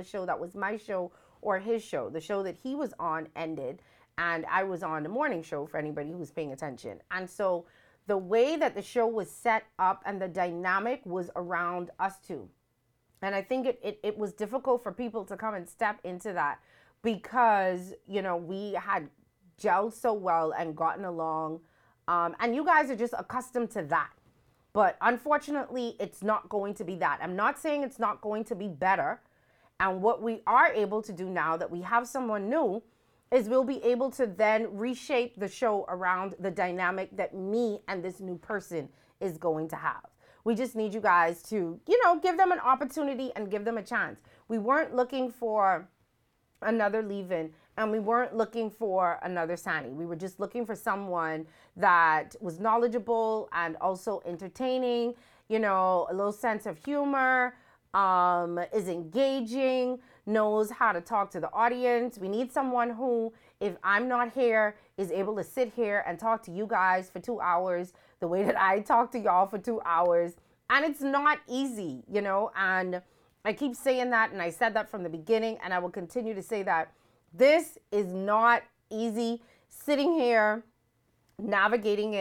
the show that was my show or his show. The show that he was on ended, and I was on the morning show for anybody who's paying attention. And so the way that the show was set up and the dynamic was around us two. And I think it was difficult for people to come and step into that because, we had gelled so well and gotten along. And you guys are just accustomed to that. But unfortunately, it's not going to be that. I'm not saying it's not going to be better. And what we are able to do now that we have someone new is we'll be able to then reshape the show around the dynamic that me and this new person is going to have. We just need you guys to, give them an opportunity and give them a chance. We weren't looking for another leave-in, and we weren't looking for another Sandy. We were just looking for someone that was knowledgeable and also entertaining, a little sense of humor, is engaging, knows how to talk to the audience. We need someone who, if I'm not here, is able to sit here and talk to you guys for 2 hours the way that I talk to y'all for 2 hours. And it's not easy, and I keep saying that, and I said that from the beginning, and I will continue to say that. This is not easy. Sitting here, navigating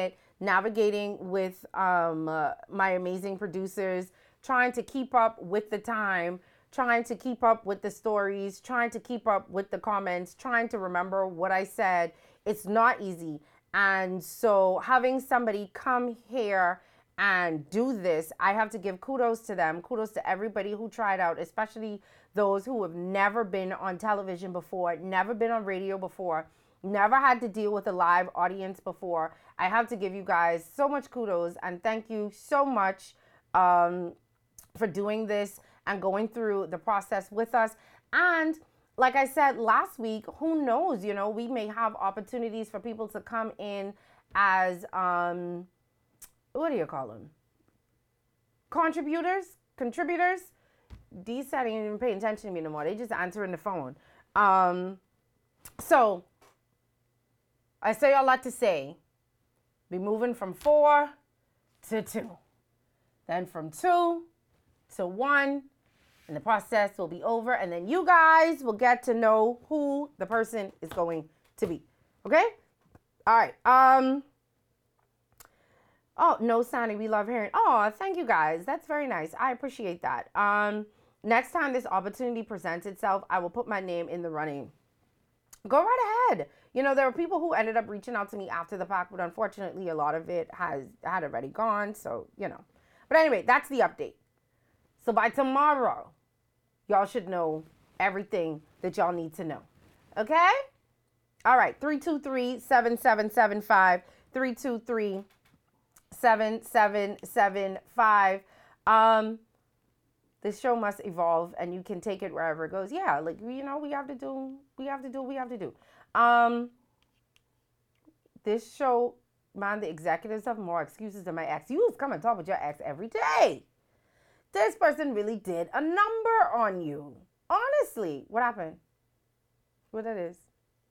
with my amazing producers, trying to keep up with the time, trying to keep up with the stories, trying to keep up with the comments, trying to remember what I said. It's not easy. And so having somebody come here and do this, I have to give kudos to them. Kudos to everybody who tried out, especially those who have never been on television before, never been on radio before, never had to deal with a live audience before. I have to give you guys so much kudos and thank you so much for doing this and going through the process with us. And like I said last week, who knows, we may have opportunities for people to come in as, what do you call them? Contributors? These ain't even paying attention to me no more. They just answering the phone. So I say a lot to say. Be moving from 4 to 2. Then from 2 to 1. And the process will be over. And then you guys will get to know who the person is going to be. Okay? All right. Oh, no, Sonny, we love hearing. Oh, thank you guys. That's very nice. I appreciate that. Next time this opportunity presents itself, I will put my name in the running. Go right ahead. There were people who ended up reaching out to me after the fact, but unfortunately, a lot of it had already gone. So, But anyway, that's the update. So by tomorrow, y'all should know everything that y'all need to know. Okay? All right. 323-7775. 323-7775. This show must evolve and you can take it wherever it goes. Yeah, we have to do what we have to do. This show, man, the executives have more excuses than my ex. You come and talk with your ex every day. This person really did a number on you. Honestly. What happened? What it is?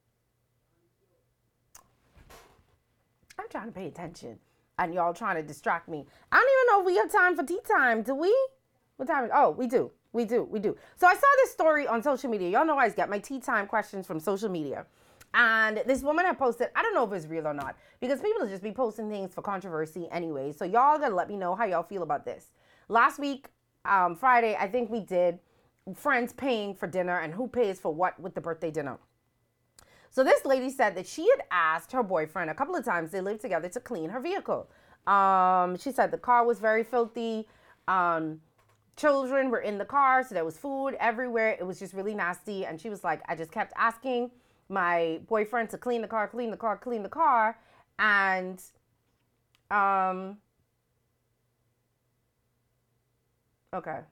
I'm trying to pay attention. And y'all trying to distract me. I don't even know if we have time for tea time. Do we? What time is it? Oh, we do. So I saw this story on social media. Y'all know I always get my tea time questions from social media. And this woman had posted, I don't know if it's real or not, because people just be posting things for controversy anyway. So y'all gotta let me know how y'all feel about this. Last week, Friday, I think we did friends paying for dinner and who pays for what with the birthday dinner. So this lady said that she had asked her boyfriend a couple of times, they lived together, to clean her vehicle. She said the car was very filthy. Children were in the car, so there was food everywhere. It was just really nasty. And she was like, I just kept asking my boyfriend to clean the car. And okay.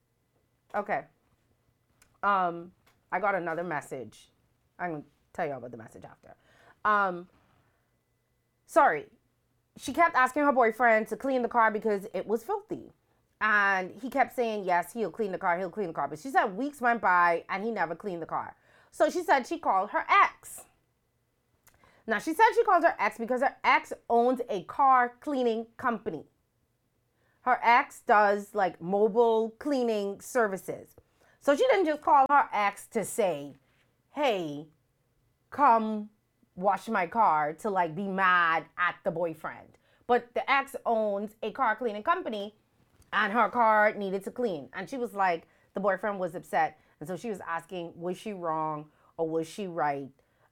I got another message. I'm going to tell you about the message after. Sorry. She kept asking her boyfriend to clean the car because it was filthy. And he kept saying, yes, he'll clean the car. But she said weeks went by and he never cleaned the car. So she said she called her ex. Now, she said she called her ex because her ex owns a car cleaning company. Her ex does mobile cleaning services. So she didn't just call her ex to say, hey, come wash my car, to like be mad at the boyfriend. But the ex owns a car cleaning company and her car needed to clean. And she was like, the boyfriend was upset. And so she was asking, was she wrong or was she right?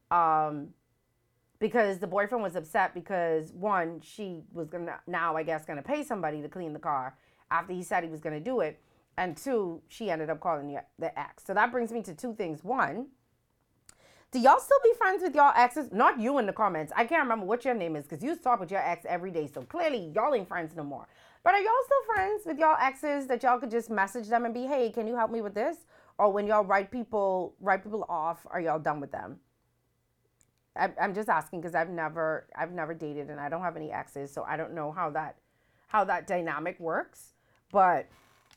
Because the boyfriend was upset because one, she was gonna now, I guess, gonna pay somebody to clean the car after he said he was gonna do it. And two, she ended up calling the ex. So that brings me to two things. One, do y'all still be friends with y'all exes? Not you in the comments. I can't remember what your name is because you talk with your ex every day. So clearly y'all ain't friends no more. But are y'all still friends with y'all exes that y'all could just message them and be, hey, can you help me with this? Or when y'all write people off, are y'all done with them? I'm just asking because I've never dated and I don't have any exes, so I don't know how that dynamic works. But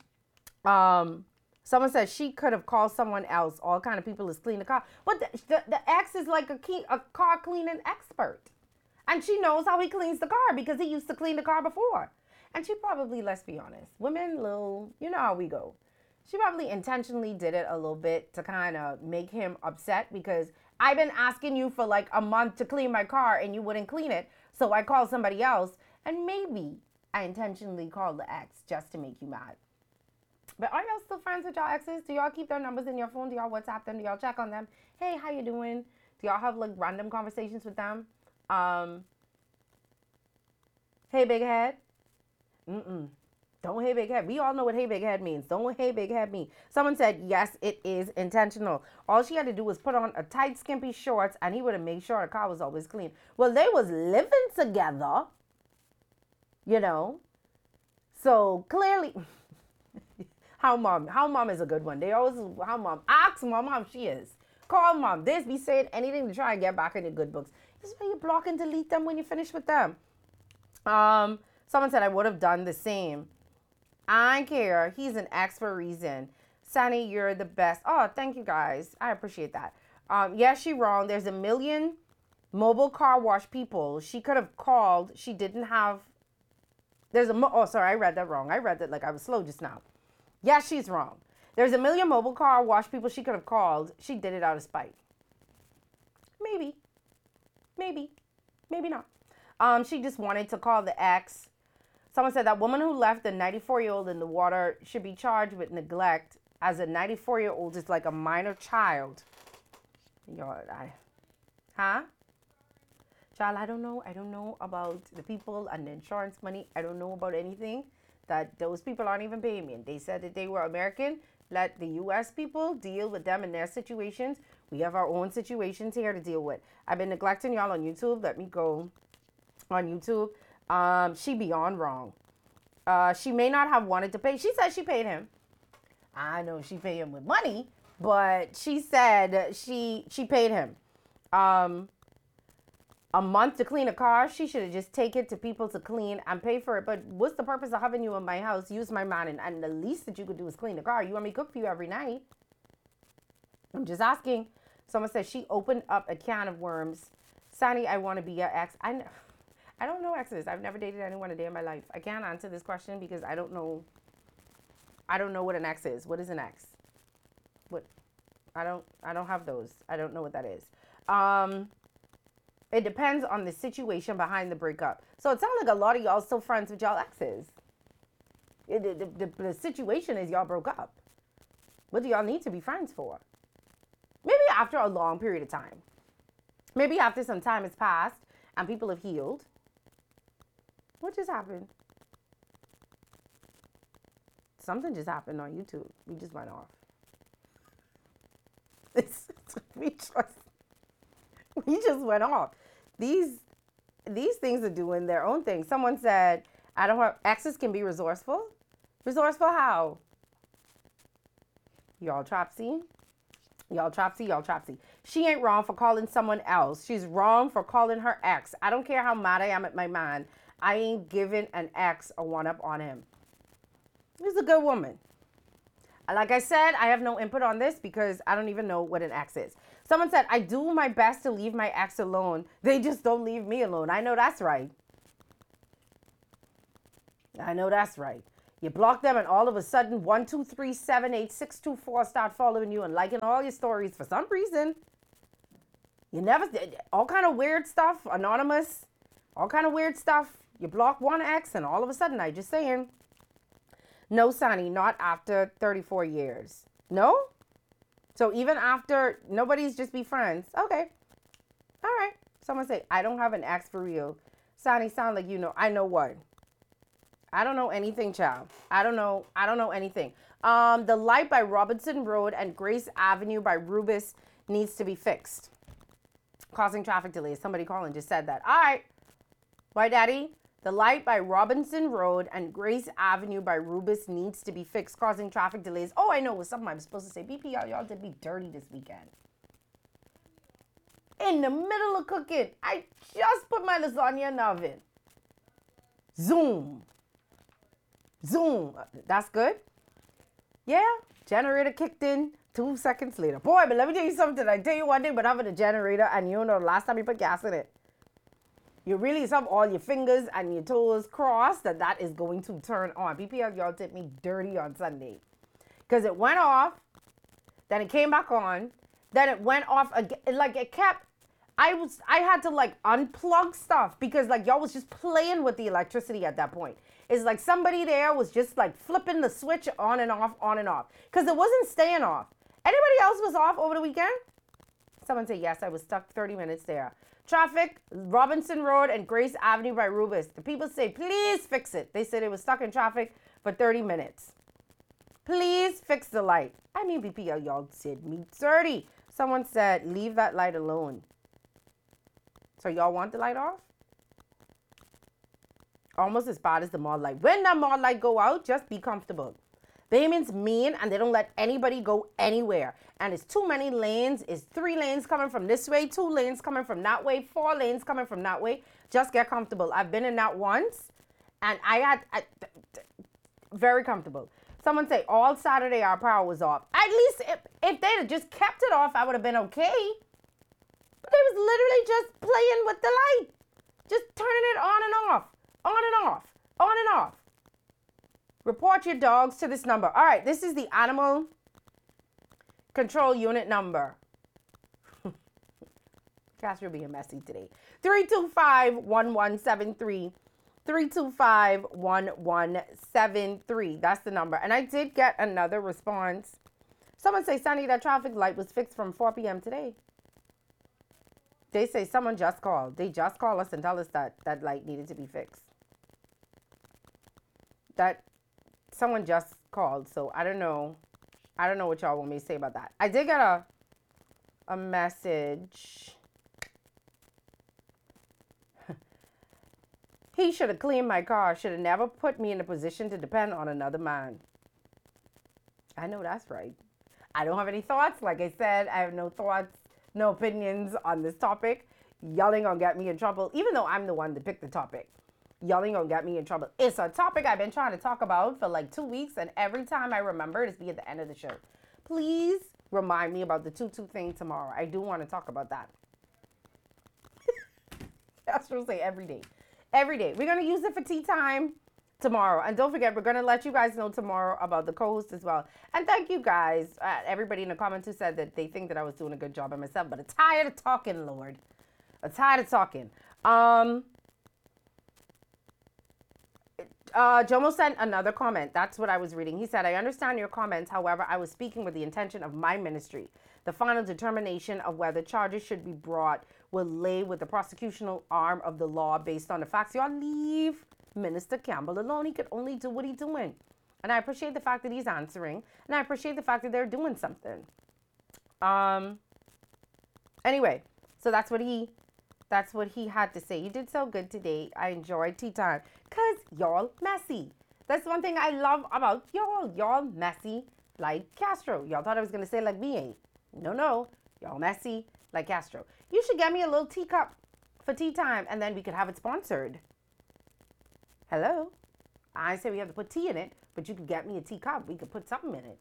someone says she could have called someone else. All kind of people is clean the car, but the ex is like a car cleaning expert, and she knows how he cleans the car because he used to clean the car before. And she probably, let's be honest, women, little, you know how we go. She probably intentionally did it a little bit to kind of make him upset because I've been asking you for like a month to clean my car and you wouldn't clean it. So I called somebody else, and maybe I intentionally called the ex just to make you mad. But are y'all still friends with y'all exes? Do y'all keep their numbers in your phone? Do y'all WhatsApp them? Do y'all check on them? Hey, how you doing? Do y'all have like random conversations with them? Hey, big head. Don't hey big head. We all know what hey big head means. Don't hey big head mean. Someone said yes, it is intentional. All she had to do was put on a tight skimpy shorts and he would have made sure her car was always clean. Well, they was living together, you know. So clearly how mom is a good one. They always how mom. Ask mom how she is. Call mom. This be saying anything to try and get back in the good books. This is why you block and delete them when you finish with them. Someone said I would have done the same. I care. He's an ex for a reason. Sunny, you're the best. Oh, thank you guys. I appreciate that. Yes, she's wrong. There's a million mobile car wash people. She could have called. She didn't have. Oh, sorry. I read that wrong. I read that like I was slow just now. Yes, she's wrong. There's a million mobile car wash people she could have called. She did it out of spite. Maybe. Maybe not. She just wanted to call the ex. Someone said that woman who left the 94-year-old in the water should be charged with neglect, as a 94-year-old is like a minor child. Child, I don't know. I don't know about the people and the insurance money. I don't know about anything. That those people aren't even paying me. And they said that they were American. Let the U.S. people deal with them in their situations. We have our own situations here to deal with. I've been neglecting y'all on YouTube. Let me go on YouTube. She beyond wrong. She may not have wanted to pay. She said she paid him. I know she paid him with money, but she said she paid him. A month to clean a car. She should have just taken it to people to clean and pay for it. But what's the purpose of having you in my house? Use my man, and the least that you could do is clean the car. You want me to cook for you every night? I'm just asking. Someone said she opened up a can of worms. Sunny, I want to be your ex. I don't know exes. I've never dated anyone a day in my life. I can't answer this question because I don't know what an ex is. What is an ex? What? I don't have those. I don't know what that is. It depends on the situation behind the breakup. So it sounds like a lot of y'all still friends with y'all exes. The situation is y'all broke up. What do y'all need to be friends for? Maybe after a long period of time. Maybe after some time has passed and people have healed. What just happened? Something just happened on YouTube. We just went off. We just went off. These things are doing their own thing. Someone said, I don't have exes can be resourceful. Resourceful how? Y'all Tropsy. She ain't wrong for calling someone else. She's wrong for calling her ex. I don't care how mad I am at my man. I ain't giving an ex a one-up on him. She's a good woman. Like I said, I have no input on this because I don't even know what an ex is. Someone said, I do my best to leave my ex alone. They just don't leave me alone. I know that's right. You block them, and all of a sudden, 12378 624 start following you and liking all your stories for some reason. You never, all kind of weird stuff, anonymous, all kind of weird stuff. You block one ex, and all of a sudden, I just saying, no, Sonny, not after 34 years. No? So even after, nobody's just be friends. Okay. All right. Someone say, I don't have an ex for real. Sonny, sound like you know. I know what? I don't know anything, child. I don't know anything. The light by Robinson Road and Grace Avenue by Rubis needs to be fixed, causing traffic delays. Somebody calling just said that. All right. Why, Daddy? The light by Robinson Road and Grace Avenue by Rubis needs to be fixed, causing traffic delays. Oh, I know. It was something I'm supposed to say. BPL, y'all did me dirty this weekend. In the middle of cooking, I just put my lasagna in the oven. Zoom. That's good? Yeah. Generator kicked in 2 seconds later. Boy, but let me tell you something. I tell you one thing, but having a generator, and you know the last time you put gas in it, you really have all your fingers and your toes crossed that is going to turn on. BPL, y'all did me dirty on Sunday. Because it went off, then it came back on, then it went off again. Like it kept, I had to like unplug stuff because like y'all was just playing with the electricity at that point. It's like somebody there was just like flipping the switch on and off. Because it wasn't staying off. Anybody else was off over the weekend? Someone say, yes, I was stuck 30 minutes there. Traffic, Robinson Road and Grace Avenue by Rubis. The people say, please fix it. They said it was stuck in traffic for 30 minutes. Please fix the light. I mean, BPL, y'all said me 30. Someone said, leave that light alone. So y'all want the light off? Almost as bad as the mall light. When the mall light go out, just be comfortable. Bahamians mean, and they don't let anybody go anywhere. And it's too many lanes. It's 3 lanes coming from this way, 2 lanes coming from that way, 4 lanes coming from that way. Just get comfortable. I've been in that once, and very comfortable. Someone say, all Saturday our power was off. At least if they'd have just kept it off, I would have been okay. But they was literally just playing with the light. Just turning it on and off, on and off, on and off. Report your dogs to this number. All right, this is the animal control unit number. Castro being messy today. 325-1173. 325-1173. That's the number. And I did get another response. Someone say, Sonny, that traffic light was fixed from 4 p.m. today. They say someone just called. They just called us and tell us that that light needed to be fixed. That someone just called. So I don't know. I don't know what y'all want me to say about that. I did get a message. He should have cleaned my car. Should have never put me in a position to depend on another man. I know that's right. I don't have any thoughts. Like I said, I have no thoughts, no opinions on this topic. Yelling gonna get me in trouble, even though I'm the one that picked the topic. Yelling gonna get me in trouble. It's a topic I've been trying to talk about for like 2 weeks, and every time I remember it, it's be at the end of the show. Please remind me about the tutu thing tomorrow. I do want to talk about that. That's what I say every day. Every day. We're going to use it for tea time tomorrow. And don't forget, we're going to let you guys know tomorrow about the co-host as well. And thank you guys, everybody in the comments who said that they think that I was doing a good job by myself. But I'm tired of talking, Lord. I'm tired of talking. Jomo sent another comment. That's what I was reading. He said, I understand your comments. However, I was speaking with the intention of my ministry. The final determination of whether charges should be brought will lay with the prosecutional arm of the law based on the facts. Y'all leave Minister Campbell alone. He could only do what he's doing. And I appreciate the fact that he's answering. And I appreciate the fact that they're doing something. Anyway, so that's what he had to say. You did so good today. I enjoyed tea time. Because y'all messy. That's one thing I love about y'all. Y'all messy like Castro. Y'all thought I was going to say like me. No. Y'all messy like Castro. You should get me a little teacup for tea time, and then we could have it sponsored. Hello? I say we have to put tea in it, but you could get me a teacup. We could put something in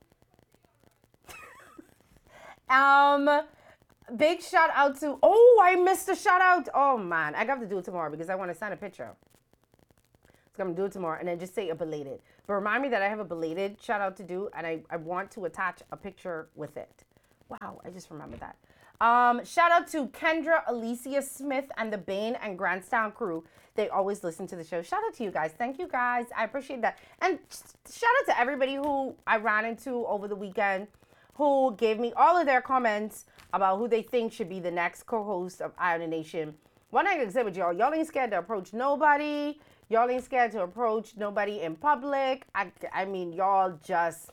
it. Big shout out to, I missed a shout out. Oh man, I got to do it tomorrow because I want to send a picture. I'm gonna do it tomorrow, and then just say a belated. But remind me that I have a belated shout out to do, and I want to attach a picture with it. Wow, I just remembered that. Shout out to Kendra, Alicia Smith, and the Bain and Grantstown crew. They always listen to the show. Shout out to you guys. Thank you guys. I appreciate that. And shout out to everybody who I ran into over the weekend who gave me all of their comments about who they think should be the next co-host of Eye on the Nation. One thing I can say with y'all, y'all ain't scared to approach nobody. Y'all ain't scared to approach nobody in public. I mean, y'all just...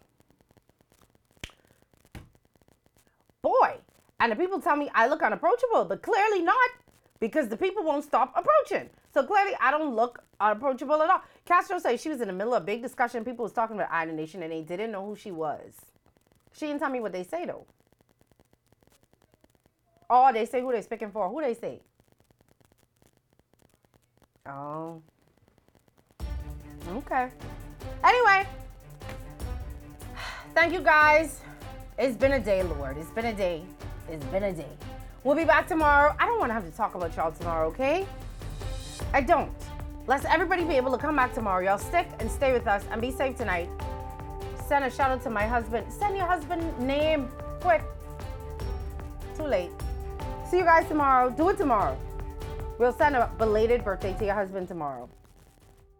Boy. And the people tell me I look unapproachable, but clearly not, because the people won't stop approaching. So clearly I don't look unapproachable at all. Castro said she was in the middle of a big discussion. People was talking about Eye on the Nation and they didn't know who she was. She didn't tell me what they say though. Oh, they say who they speaking for. Who they say? Oh. Okay. Anyway. Thank you guys. It's been a day, Lord. It's been a day. It's been a day. We'll be back tomorrow. I don't want to have to talk about y'all tomorrow, okay? I don't. Let's everybody be able to come back tomorrow. Y'all stick and stay with us and be safe tonight. Send a shout out to my husband. Send your husband name. Quick. Too late. See you guys tomorrow. Do it tomorrow. We'll send a belated birthday to your husband tomorrow.